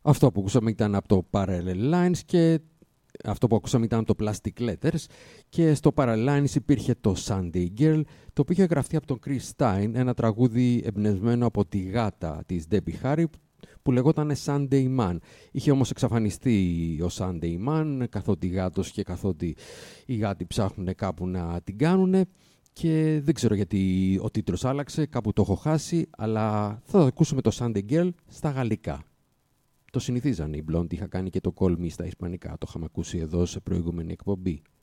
Αυτό που ακούσαμε ήταν από το Parallel Lines και αυτό που ακούσαμε ήταν το Plastic Letters, και στο Parallel Lines υπήρχε το Sunday Girl, το οποίο είχε γραφτεί από τον Chris Stein, ένα τραγούδι εμπνευσμένο από τη γάτα της Debbie Harry που λεγόταν Sunday Man. Είχε όμως εξαφανιστεί ο Sunday Man καθότι γάτος και καθότι οι γάτοι ψάχνουν κάπου να την κάνουνε, και δεν ξέρω γιατί ο τίτλος άλλαξε, κάπου το έχω χάσει, αλλά θα ακούσουμε το Sunday Girl στα γαλλικά. Το συνηθίζανε οι Blondie, είχα κάνει και το Call Me στα ισπανικά, το είχαμε ακούσει εδώ σε προηγούμενη εκπομπή.